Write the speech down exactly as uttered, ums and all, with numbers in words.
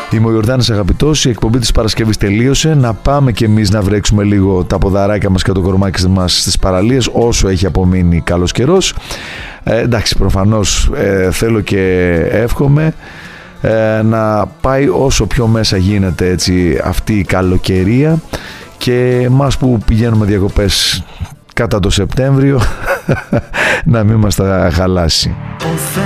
Είμαι ο Ιορδάνης Αγαπητός, η εκπομπή της Παρασκευής τελείωσε. Να πάμε κι εμείς να βρέξουμε λίγο τα ποδαράκια μας και το κορμάκι μας στις παραλίες όσο έχει απομείνει καλός καιρός. Ε, εντάξει, προφανώς ε, θέλω και εύχομαι ε, να πάει όσο πιο μέσα γίνεται έτσι αυτή η καλοκαιρία, και εμάς που πηγαίνουμε διακοπές κατά το Σεπτέμβριο να μην μας τα χαλάσει.